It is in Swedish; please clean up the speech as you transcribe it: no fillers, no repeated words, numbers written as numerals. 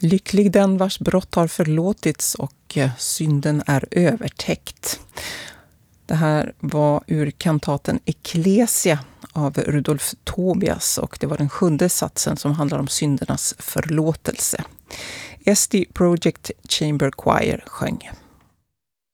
Lycklig den vars brott har förlåtits och synden är övertäckt. Det här var ur kantaten Ecclesia av Rudolf Tobias och det var den 7:e satsen som handlar om syndernas förlåtelse. SD Project Chamber Choir sjöng.